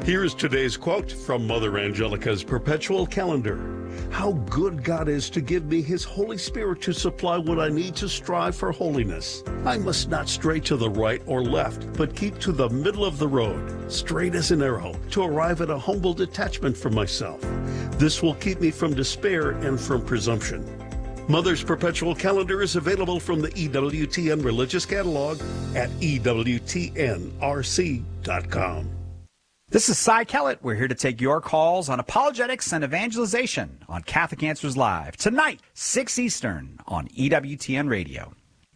Here's today's quote from Mother Angelica's Perpetual Calendar. How good God is to give me His Holy Spirit to supply what I need to strive for holiness. I must not stray to the right or left, but keep to the middle of the road, straight as an arrow, to arrive at a humble detachment from myself. This will keep me from despair and from presumption. Mother's Perpetual Calendar is available from the EWTN Religious Catalog at EWTNRC.com. This is Cy Kellett. We're here to take your calls on apologetics and evangelization on Catholic Answers Live. Tonight, 6 Eastern on EWTN Radio.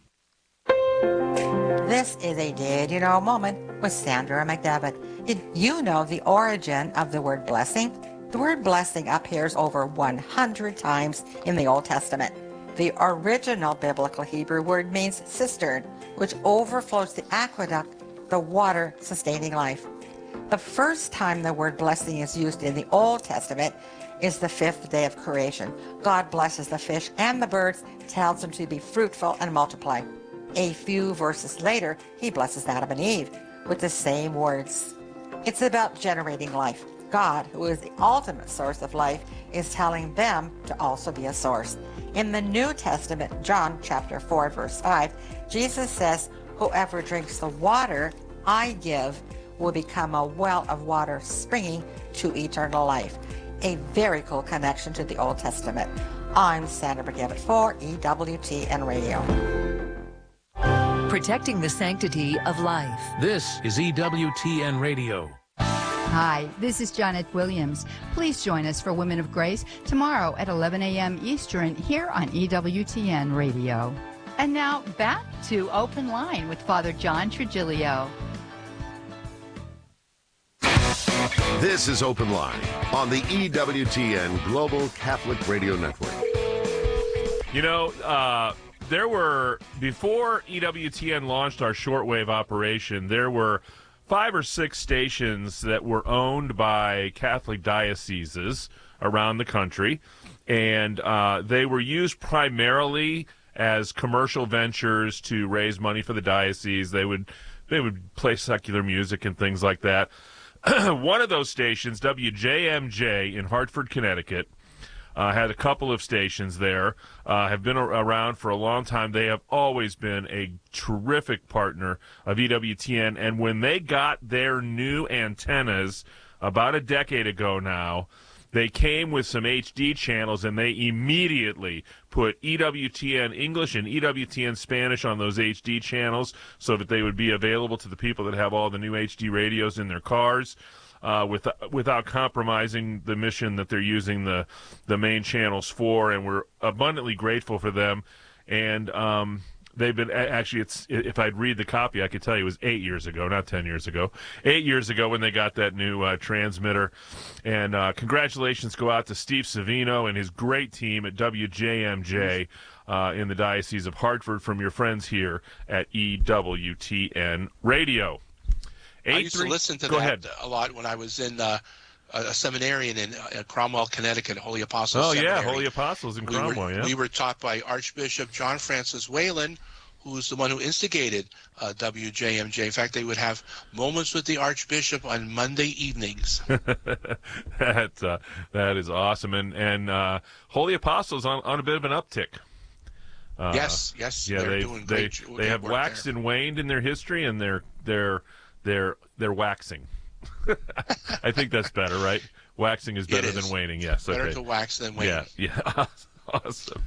This is a Did You Know moment with Sandra McDevitt. Did you know the origin of the word blessing? The word blessing appears over 100 times in the Old Testament. The original biblical Hebrew word means cistern, which overflows the aqueduct, the water sustaining life. The first time the word blessing is used in the Old Testament is the 5th day of creation. God blesses the fish and the birds, tells them to be fruitful and multiply. A few verses later, He blesses Adam and Eve with the same words. It's about generating life. God, who is the ultimate source of life, is telling them to also be a source. In the New Testament, John chapter 4, verse 5, Jesus says, "Whoever drinks the water I give will become a well of water springing to eternal life." A very cool connection to the Old Testament. I'm Sandra McDevitt for EWTN Radio. Protecting the sanctity of life. This is EWTN Radio. Hi, this is Janet Williams. Please join us for Women of Grace tomorrow at 11 a.m. Eastern here on EWTN Radio. And now back to Open Line with Father John Trigilio. This is Open Line on the EWTN Global Catholic Radio Network. You know, before EWTN launched our shortwave operation, there were 5 or 6 stations that were owned by Catholic dioceses around the country, and they were used primarily as commercial ventures to raise money for the diocese. They would play secular music and things like that. One of those stations, WJMJ in Hartford, Connecticut, had a couple of stations there, have been around for a long time. They have always been a terrific partner of EWTN, and when they got their new antennas about a decade ago now, they came with some HD channels, and they immediately put EWTN English and EWTN Spanish on those HD channels so that they would be available to the people that have all the new HD radios in their cars, without compromising the mission that they're using the main channels for. And we're abundantly grateful for them. And they've been, actually, if I'd read the copy, I could tell you it was 8 years ago, not 10 years ago. 8 years ago when they got that new transmitter. And congratulations go out to Steve Savino and his great team at WJMJ in the Diocese of Hartford from your friends here at EWTN Radio. I used to listen to that a lot when I was in a seminarian in Cromwell, Connecticut, Holy Apostles Seminary. Yeah, Holy Apostles in Cromwell, We were taught by Archbishop John Francis Whalen, who was the one who instigated WJMJ. In fact, they would have moments with the Archbishop on Monday evenings. That is awesome. And Holy Apostles on a bit of an uptick. Yes. Yeah, they're doing great. They have waxed and waned in their history, and they're waxing. I think that's better, right? Waxing is better than waning. Yes, better to wax than wane. Yeah, awesome.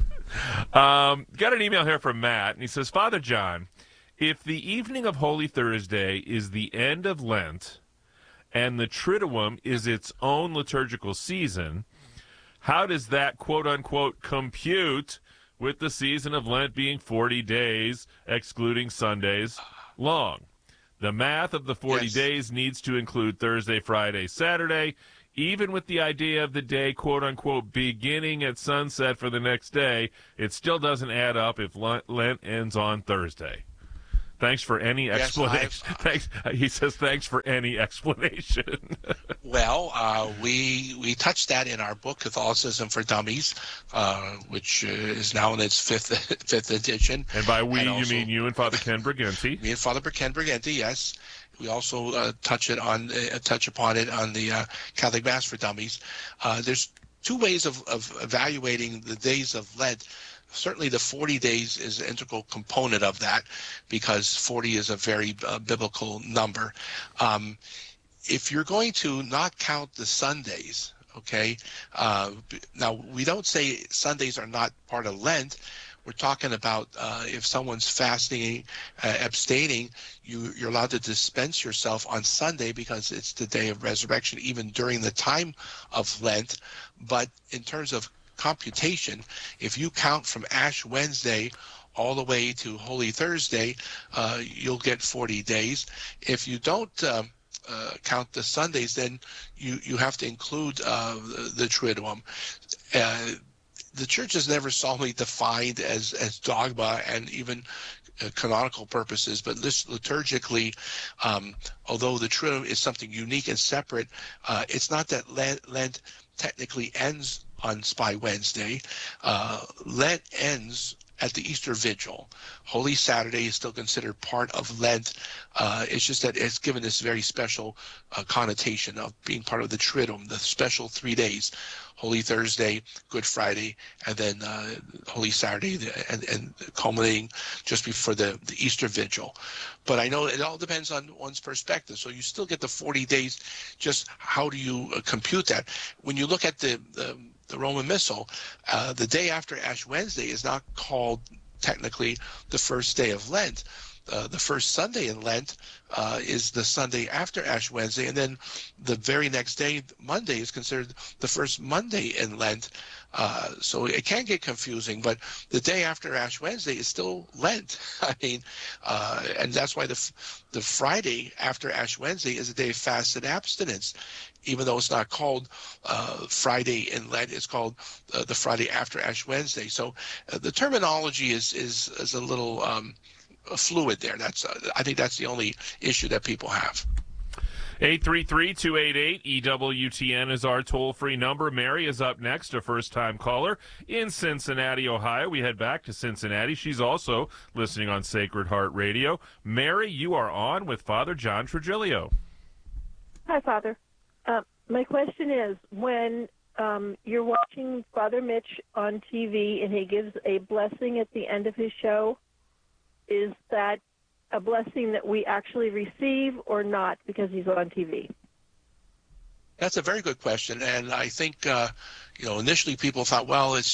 Got an email here from Matt, and he says, Father John, if the evening of Holy Thursday is the end of Lent, and the Triduum is its own liturgical season, how does that quote-unquote compute with the season of Lent being 40 days, excluding Sundays, long? The math of the 40 days needs to include Thursday, Friday, Saturday, even with the idea of the day, quote-unquote, beginning at sunset for the next day. It still doesn't add up if Lent ends on Thursday. Thanks for any explanation. He says, thanks for any explanation. Well, we touched that in our book, Catholicism for Dummies, which is now in its fifth edition. And by we, you mean you and Father Ken Briganti. Me and Father Ken Briganti, yes. We also touch upon it on the Catholic Mass for Dummies. There's two ways of evaluating the days of Lent. Certainly the 40 days is an integral component of that, because 40 is a very biblical number. If you're going to not count the Sundays, okay, now we don't say Sundays are not part of Lent. We're talking about if someone's fasting, abstaining, you're allowed to dispense yourself on Sunday because it's the day of resurrection, even during the time of Lent. But in terms of computation, if you count from Ash Wednesday all the way to Holy Thursday, you'll get 40 days. If you don't count the Sundays, then you have to include the Triduum. The church has never solely defined as dogma and even canonical purposes, but liturgically, although the Triduum is something unique and separate, it's not that Lent technically ends on Spy Wednesday. Lent ends at the Easter Vigil. Holy Saturday is still considered part of Lent. It's just that it's given this very special connotation of being part of the Triduum, the special 3 days, Holy Thursday, Good Friday, and then Holy Saturday, and culminating just before the Easter Vigil. But I know it all depends on one's perspective. So you still get the 40 days. Just how do you compute that? When you look at the Roman Missal, the day after Ash Wednesday is not called technically the first day of Lent. The first Sunday in Lent is the Sunday after Ash Wednesday, and then the very next day, Monday, is considered the first Monday in Lent. So it can get confusing, but the day after Ash Wednesday is still Lent. I mean, and that's why the Friday after Ash Wednesday is a day of fast and abstinence. Even though it's not called Friday in Lent, it's called the Friday after Ash Wednesday. So the terminology is a little fluid there. I think that's the only issue that people have. 833-288-EWTN is our toll-free number. Mary is up next, a first-time caller in Cincinnati, Ohio. We head back to Cincinnati. She's also listening on Sacred Heart Radio. Mary, you are on with Father John Trigilio. Hi, Father. My question is, when you're watching Father Mitch on TV and he gives a blessing at the end of his show, is that a blessing that we actually receive or not because he's on TV? That's a very good question, and I think initially people thought, well, it's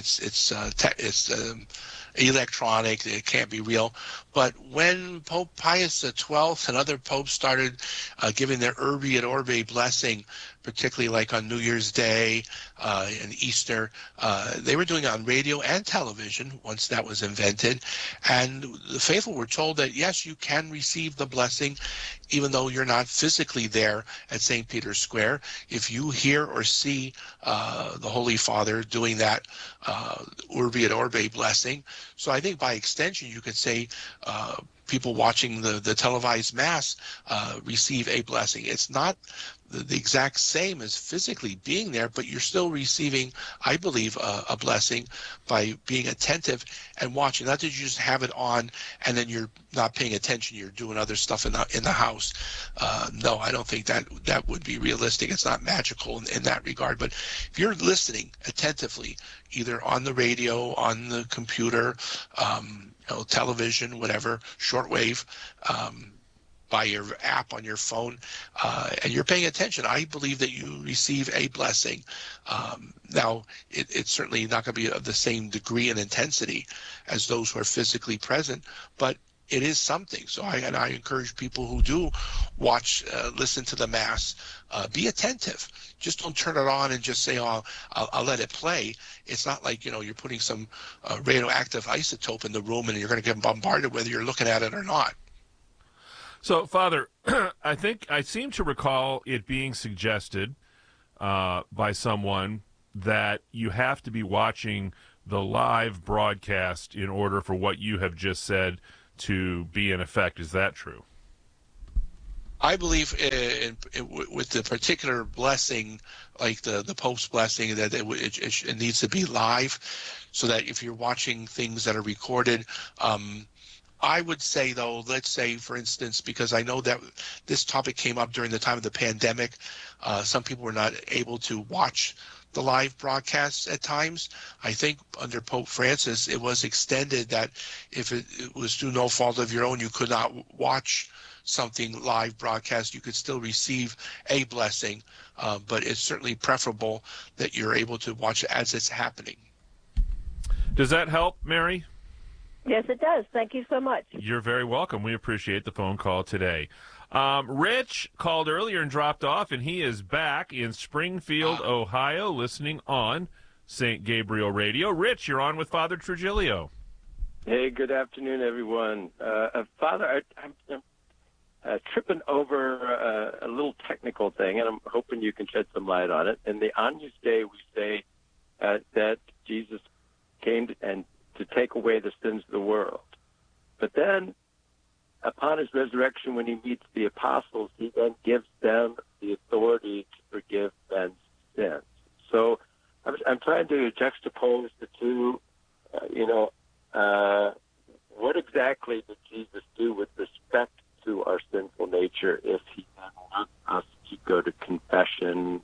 electronic, it can't be real. But when Pope Pius XII and other popes started giving their Urbi et Orbi blessing, particularly like on New Year's Day and Easter, they were doing it on radio and television once that was invented. And the faithful were told that, yes, you can receive the blessing even though you're not physically there at St. Peter's Square. If you hear or see the Holy Father doing that Urbi et Orbi blessing. So I think by extension you could say people watching the televised Mass receive a blessing. It's not the exact same as physically being there, but you're still receiving, I believe, a blessing by being attentive and watching. Not that you just have it on and then you're not paying attention, you're doing other stuff in the house. No, I don't think that would be realistic. It's not magical in that regard. But if you're listening attentively, either on the radio, on the computer, television, whatever, shortwave, by your app on your phone, and you're paying attention, I believe that you receive a blessing. Now, it's certainly not going to be of the same degree and intensity as those who are physically present, but it is something. So I encourage people who do watch, listen to the Mass, be attentive. Just don't turn it on and just say, oh, I'll let it play. It's not like, you're putting some radioactive isotope in the room and you're going to get bombarded whether you're looking at it or not. So, Father, I seem to recall it being suggested by someone that you have to be watching the live broadcast in order for what you have just said to be in effect. Is that true? I believe with the particular blessing, like the Pope's blessing, that it needs to be live, so that if you're watching things that are recorded, I would say, though, let's say, for instance, because I know that this topic came up during the time of the pandemic, some people were not able to watch the live broadcasts at times. I think under Pope Francis, it was extended that if it was through no fault of your own, you could not watch something live broadcast, you could still receive a blessing, but it's certainly preferable that you're able to watch it as it's happening. Does that help, Mary? Yes, it does. Thank you so much. You're very welcome. We appreciate the phone call today. Rich called earlier and dropped off, and he is back in Springfield, Ohio, listening on St. Gabriel Radio. Rich, you're on with Father Trujillo. Hey, good afternoon, everyone. Father, I'm tripping over a little technical thing, and I'm hoping you can shed some light on it. In the Agnus Dei, we say that Jesus came to take away the sins of the world. But then, upon his resurrection, when he meets the apostles, he then gives them the authority to forgive men's sins. So I'm trying to juxtapose the two. What exactly did Jesus do with respect to our sinful nature if he then wants us to go to confession,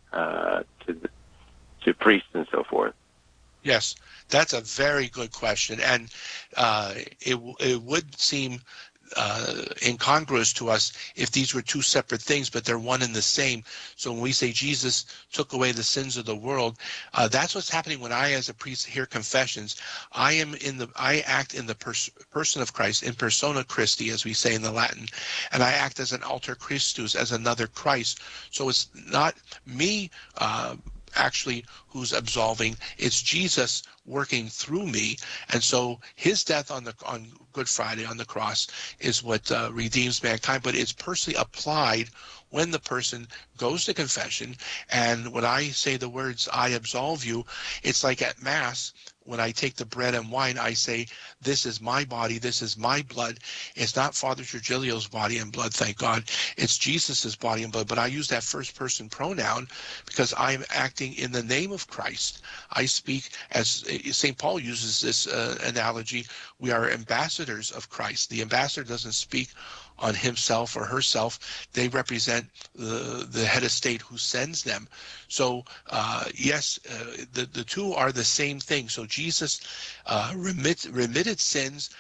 to priests and so forth? Yes, that's a very good question, and it would seem incongruous to us if these were two separate things, but they're one and the same. So when we say Jesus took away the sins of the world, that's what's happening when I, as a priest, hear confessions. I act in the person of Christ, in persona Christi, as we say in the Latin, and I act as an alter Christus, as another Christ. So it's not me actually who's absolving, it's Jesus working through me. And so his death on Good Friday on the cross is what redeems mankind, but it's personally applied when the person goes to confession. And when I say the words, I absolve you, it's like at Mass, when I take the bread and wine, I say, this is my body, this is my blood. It's not Father Trujillo's body and blood, thank God. It's Jesus's body and blood, but I use that first person pronoun because I'm acting in the name of Christ. I speak, as St. Paul uses this analogy, we are ambassadors of Christ. The ambassador doesn't speak on himself or herself. They represent the head of state who sends them. So yes, the two are the same thing. So Jesus remitted sins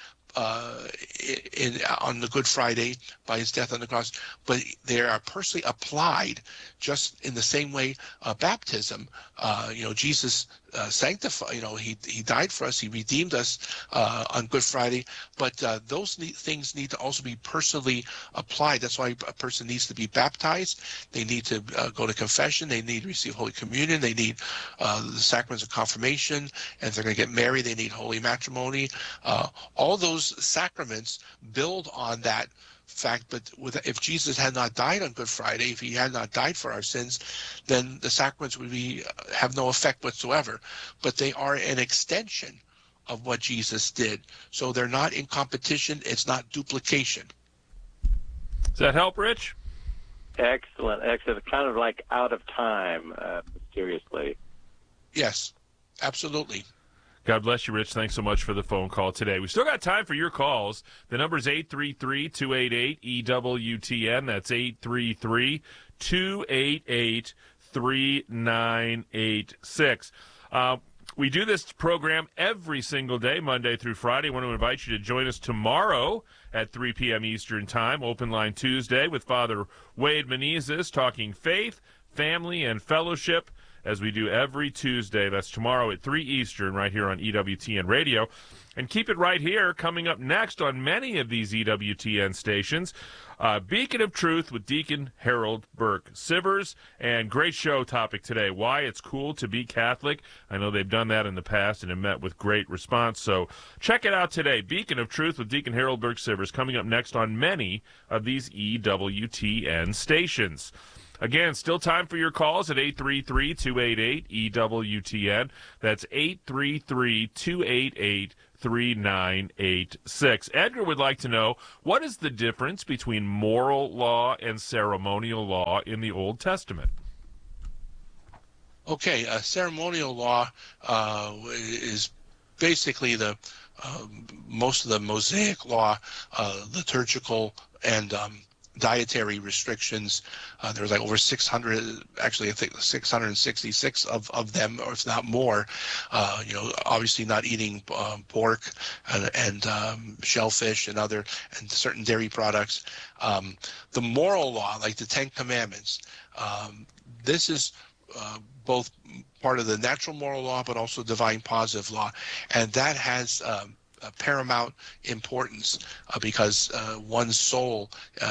on the Good Friday by his death on the cross, but they are personally applied just in the same way baptism. Jesus sanctified, he died for us, he redeemed us on Good Friday, but those things need to also be personally applied. That's why a person needs to be baptized, they need to go to confession, they need to receive Holy Communion, they need the sacraments of confirmation, and if they're going to get married, they need holy matrimony. All those sacraments build on that fact, but if Jesus had not died on Good Friday, if he had not died for our sins, then the sacraments would have no effect whatsoever. But they are an extension of what Jesus did. So they're not in competition, it's not duplication. Does that help, Rich? Excellent. Kind of like out of time, mysteriously. Yes, absolutely. God bless you, Rich. Thanks so much for the phone call today. We still got time for your calls. The number is 833-288-EWTN. That's 833-288-3986. We do this program every single day, Monday through Friday. I want to invite you to join us tomorrow at 3 p.m. Eastern Time, Open Line Tuesday, with Father Wade Menezes, talking faith, family, and fellowship, as we do every Tuesday. That's tomorrow at 3 Eastern right here on EWTN Radio. And keep it right here. Coming up next on many of these EWTN stations, Beacon of Truth with Deacon Harold Burke Sivers. And great show topic today, why it's cool to be Catholic. I know they've done that in the past and have met with great response. So check it out today. Beacon of Truth with Deacon Harold Burke Sivers coming up next on many of these EWTN stations. Again, still time for your calls at 833-288-EWTN. That's 833-288-3986. Edgar would like to know, what is the difference between moral law and ceremonial law in the Old Testament? Okay, ceremonial law is basically the most of the Mosaic law, liturgical and dietary restrictions. There was like over 600, actually I think 666 of them, or if not more. Obviously not eating pork and shellfish and certain dairy products. The moral law, like the Ten Commandments, this is both part of the natural moral law, but also divine positive law, and that has paramount importance because one's soul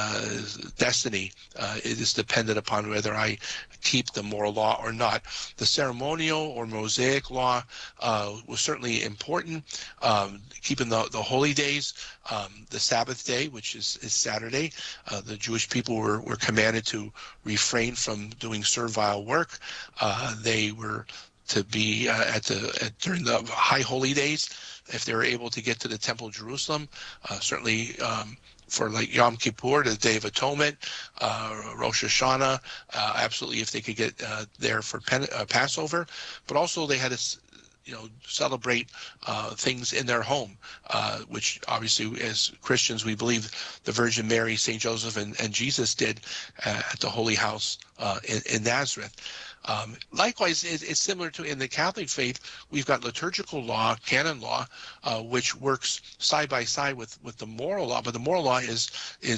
destiny is dependent upon whether I keep the moral law or not. The ceremonial or Mosaic law was certainly important. Keeping the holy days, the Sabbath day, which is Saturday, the Jewish people were commanded to refrain from doing servile work. They were to be during the high holy days, if they were able to get to the Temple of Jerusalem, certainly for like Yom Kippur, the Day of Atonement, Rosh Hashanah, absolutely if they could get there for Passover, but also they had to celebrate things in their home, which obviously as Christians we believe the Virgin Mary, St. Joseph, and Jesus did at the Holy House in Nazareth. Likewise, it's similar to in the Catholic faith. We've got liturgical law, canon law, which works side by side with the moral law. But the moral law is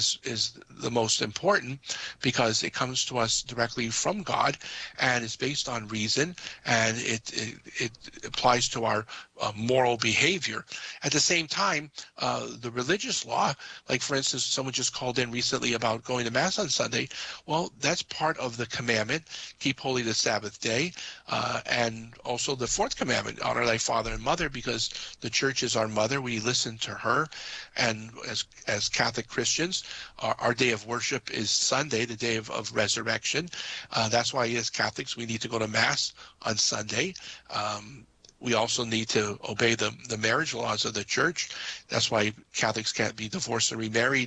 the most important because it comes to us directly from God, and it's based on reason, and it applies to our moral behavior. At the same time, the religious law, like for instance, someone just called in recently about going to Mass on Sunday. Well, that's part of the commandment: keep holy the Sabbath day, and also the fourth commandment: honor thy father and mother, because the church is our mother. We listen to her, and as Catholic Christians, our day of worship is Sunday, the day of resurrection. That's why as Catholics we need to go to Mass on Sunday. We also need to obey the marriage laws of the church. That's why Catholics can't be divorced or remarried,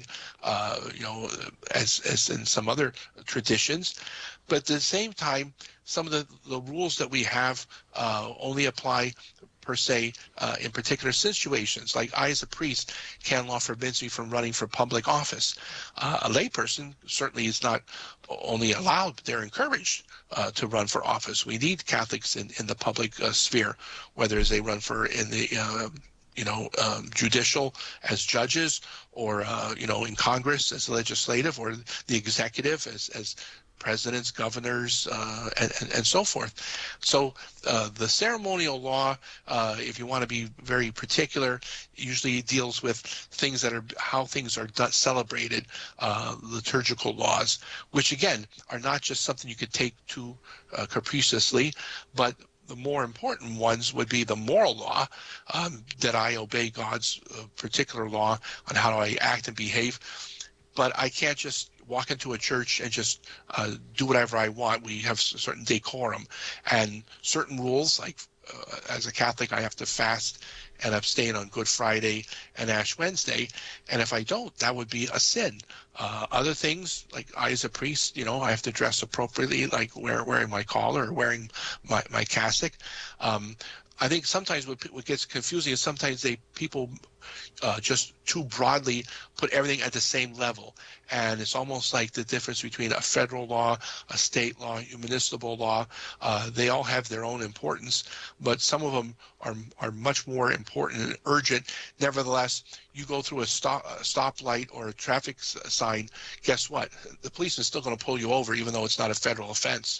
as in some other traditions. But at the same time, some of the rules that we have only apply per se in particular situations. Like I as a priest, canon law forbids me from running for public office. A layperson certainly is not only allowed, but they're encouraged to run for office. We need Catholics in the public sphere, whether as they run for in the judicial as judges, or in Congress as legislative, or the executive as presidents, governors, and so forth. So the ceremonial law, if you want to be very particular, usually deals with things that are how things are celebrated, liturgical laws, which again are not just something you could take too capriciously, but the more important ones would be the moral law, that I obey God's particular law on how do I act and behave. But I can't just walk into a church and just do whatever I want. We have certain decorum and certain rules. Like as a Catholic, I have to fast and abstain on Good Friday and Ash Wednesday. And if I don't, that would be a sin. Other things, like I as a priest, I have to dress appropriately, like wearing my collar or wearing my cassock. I think sometimes what gets confusing is sometimes people just too broadly put everything at the same level. And it's almost like the difference between a federal law, a state law, a municipal law. They all have their own importance, but some of them are much more important and urgent. Nevertheless, you go through a stoplight or a traffic sign, guess what? The police is still going to pull you over, even though it's not a federal offense.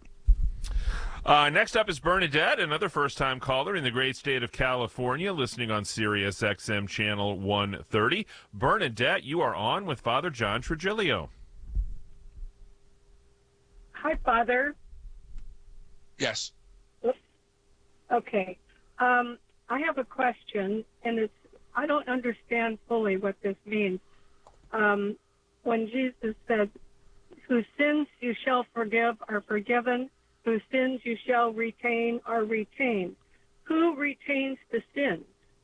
Next up is Bernadette, another first-time caller in the great state of California, listening on Sirius XM Channel 130. Bernadette, you are on with Father John Trigilio. Hi, Father. Yes. Okay. I have a question, and I don't understand fully what this means. When Jesus said, "Whose sins you shall forgive are forgiven, whose sins you shall retain are retained." Who retains the sins?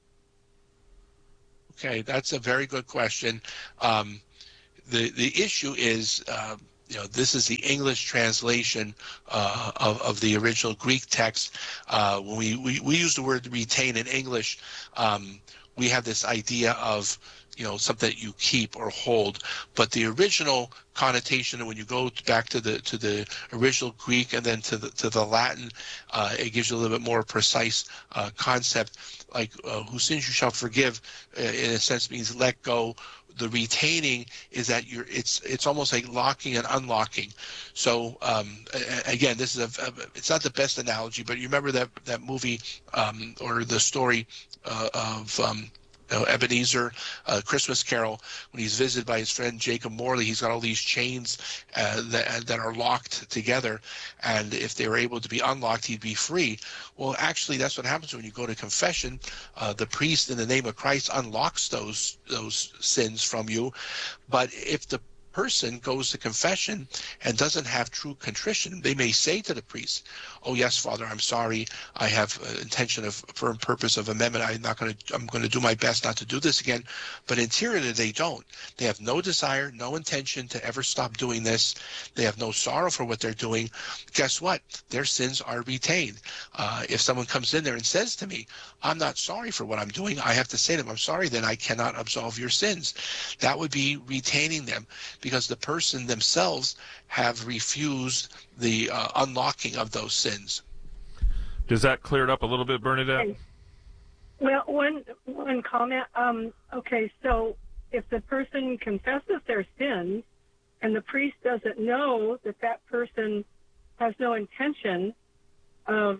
Okay, that's a very good question. The issue is, this is the English translation of the original Greek text. When we use the word retain in English, we have this idea of, something that you keep or hold, but the original connotation, when you go back to the original Greek and then to the Latin, it gives you a little bit more precise concept. Like whose sins you shall forgive, in a sense, means let go. The retaining is that it's almost like locking and unlocking. So again, this is it's not the best analogy, but you remember that movie or the story of Ebenezer, Christmas Carol, when he's visited by his friend Jacob Morley. He's got all these chains that are locked together, and if they were able to be unlocked, he'd be free. Well, actually, that's what happens when you go to confession. The priest, in the name of Christ, unlocks those sins from you. But if the person goes to confession and doesn't have true contrition, they may say to the priest, "Oh yes, Father, I'm sorry. I have intention of firm purpose of amendment. I'm going to do my best not to do this again." But interiorly, they don't. They have no desire, no intention to ever stop doing this. They have no sorrow for what they're doing. Guess what? Their sins are retained. If someone comes in there and says to me, "I'm not sorry for what I'm doing," I have to say to them, "I'm sorry, then I cannot absolve your sins." That would be retaining them, because the person themselves have refused the unlocking of those sins. Does that clear it up a little bit, Bernadette? Well, one comment. Okay, so if the person confesses their sins and the priest doesn't know that person has no intention of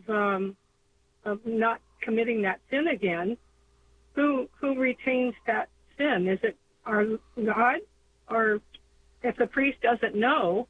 not committing that sin again, who retains that sin? Is it our God? Or if the priest doesn't know,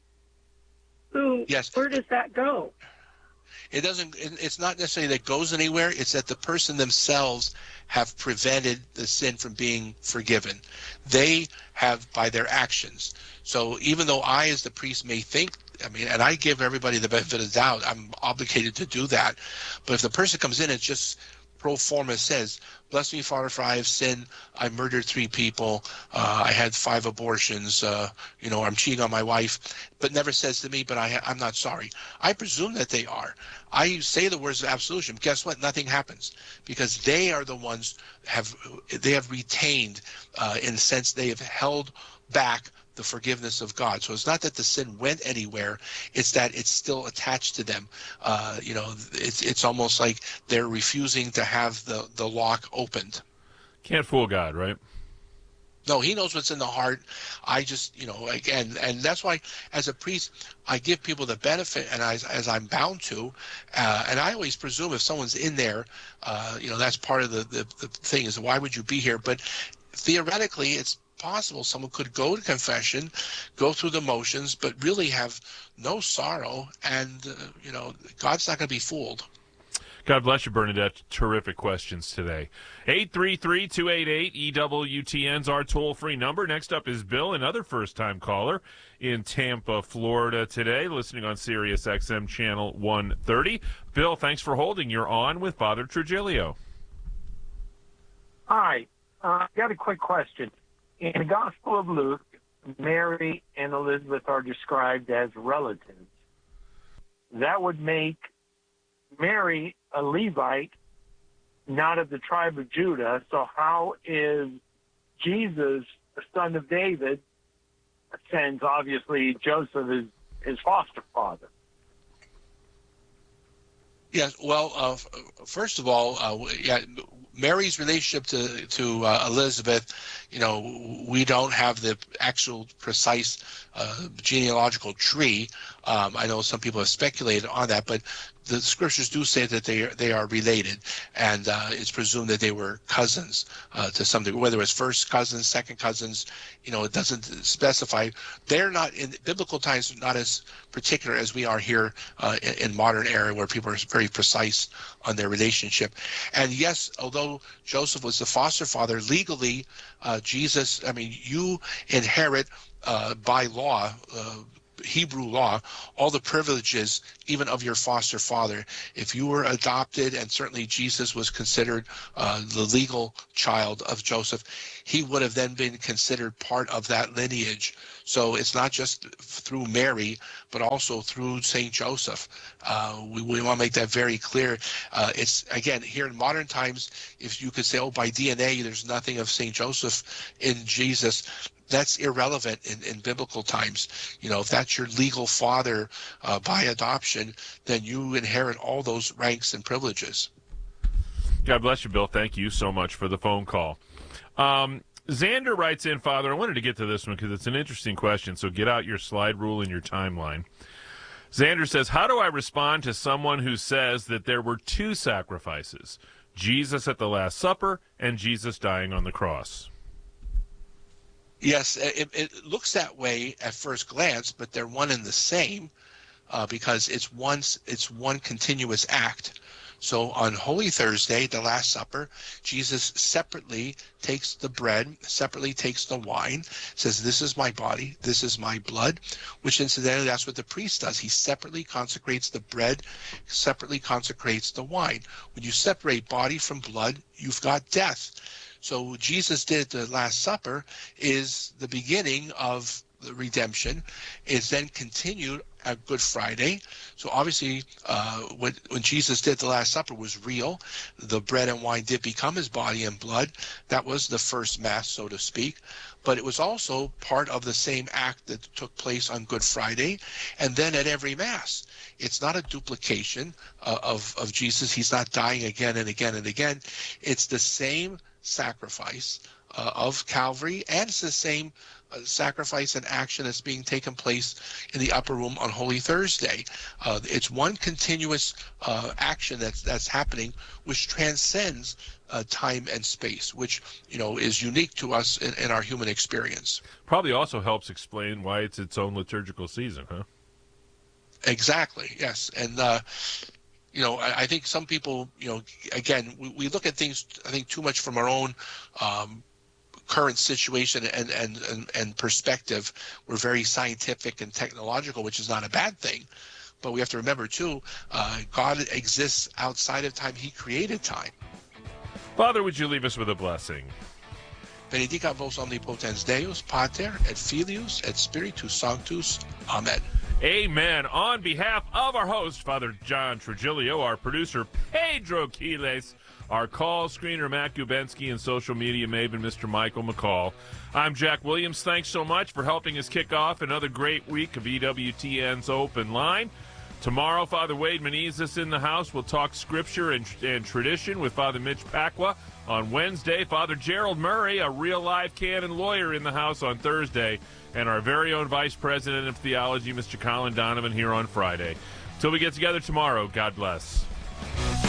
where does that go? It doesn't. It's not necessarily that it goes anywhere. It's that the person themselves have prevented the sin from being forgiven. They have, by their actions. So even though I, as the priest, may think, and I give everybody the benefit of the doubt, I'm obligated to do that. But if the person comes in and just pro forma says, "Bless me, Father, for I have sinned. I murdered 3 people. I had 5 abortions. I'm cheating on my wife," but never says to me, "But I'm not sorry." I presume that they are. I say the words of absolution. Guess what? Nothing happens, because they are the ones they have retained, in a sense, they have held back the forgiveness of God. So it's not that the sin went anywhere, it's that it's still attached to them. It's almost like they're refusing to have the lock opened. Can't fool God, right? No, he knows what's in the heart. I just, again, and that's why as a priest, I give people the benefit, and as I'm bound to, and I always presume if someone's in there, that's part of the thing is, why would you be here? But theoretically, it's possible someone could go to confession, go through the motions, but really have no sorrow, and God's not going to be fooled. God bless you, Bernadette. Terrific questions today. 833-288-EWTN's our toll-free number. Next up is Bill, another first-time caller in Tampa, Florida today, listening on Sirius XM Channel 130. Bill, thanks for holding. You're on with Father Trujillo. Hi. I got a quick question. In the Gospel of Luke, Mary and Elizabeth are described as relatives. That would make Mary a Levite, not of the tribe of Judah. So how is Jesus, the son of David, since obviously Joseph is his foster father? Yes, well, first of all, Mary's relationship to Elizabeth, we don't have the actual precise genealogical tree. I know some people have speculated on that, but the scriptures do say that they are related, and it's presumed that they were cousins to some degree. Whether it's first cousins, second cousins, it doesn't specify. They're not in biblical times, not as particular as we are here in modern era, where people are very precise on their relationship. And yes, although Joseph was the foster father, legally, Jesus, you inherit by law, Hebrew law, all the privileges even of your foster father. If you were adopted, and certainly Jesus was considered the legal child of Joseph, he would have then been considered part of that lineage. So it's not just through Mary, but also through St. Joseph. We want to make that very clear. It's, again, here in modern times, if you could say, oh, by DNA, there's nothing of St. Joseph in Jesus, that's irrelevant in biblical times. You know, if that's your legal father by adoption, then you inherit all those ranks and privileges. God bless you, Bill. Thank you so much for the phone call. Xander writes in, Father, I wanted to get to this one because it's an interesting question, so get out your slide rule and your timeline. Xander says, how do I respond to someone who says that there were two sacrifices, Jesus at the Last Supper and Jesus dying on the cross? Yes, it looks that way at first glance, but they're one and the same because it's one continuous act. So on Holy Thursday, the Last Supper, Jesus separately takes the bread, separately takes the wine, says, this is my body, this is my blood, which incidentally, that's what the priest does. He separately consecrates the bread, separately consecrates the wine. When you separate body from blood, you've got death. So what Jesus did at the Last Supper is the beginning of the redemption, is then continued at Good Friday. So obviously, when Jesus did the Last Supper was real. The bread and wine did become his body and blood. That was the first Mass, so to speak. But it was also part of the same act that took place on Good Friday, and then at every Mass. It's not a duplication of Jesus. He's not dying again and again and again. It's the same sacrifice of Calvary, and it's the same sacrifice and action that's being taken place in the upper room on Holy Thursday. It's one continuous action that's happening, which transcends time and space, which is unique to us in our human experience. Probably also helps explain why it's its own liturgical season, huh? Exactly. Yes, and I think some people, again, we look at things, I think, too much from our own current situation and perspective. We're very scientific and technological, which is not a bad thing. But we have to remember, too, God exists outside of time. He created time. Father, would you leave us with a blessing? Benedicat vos omnipotens Deus, Pater, et Filius, et Spiritus Sanctus. Amen. Amen. On behalf of our host, Father John Trujillo, our producer, Pedro Quiles, our call screener, Matt Gubensky, and social media maven, Mr. Michael McCall, I'm Jack Williams. Thanks so much for helping us kick off another great week of EWTN's Open Line. Tomorrow, Father Wade Menezes in the house. We'll talk scripture and tradition with Father Mitch Pacwa. On Wednesday, Father Gerald Murray, a real live canon lawyer, in the house on Thursday. And our very own Vice President of Theology, Mr. Colin Donovan, here on Friday. Till we get together tomorrow, God bless.